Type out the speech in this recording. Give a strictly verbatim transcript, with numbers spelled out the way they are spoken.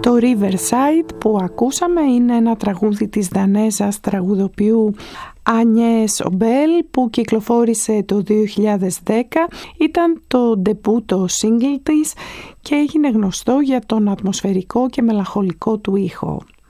Το Riverside που ακούσαμε είναι ένα τραγούδι της Δανέζας τραγουδοποιού Άνιες Ομπέλ που κυκλοφόρησε το δύο χιλιάδες δέκα. Ήταν το ντεμπούτο single της και έγινε γνωστό για τον ατμοσφαιρικό και μελαγχολικό του ήχο.